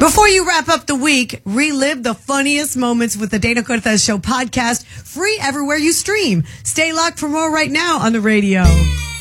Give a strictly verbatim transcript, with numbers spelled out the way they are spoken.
Before you wrap up the week, relive the funniest moments with the Dana Cortez Show podcast, free everywhere you stream. Stay locked for more right now on the radio.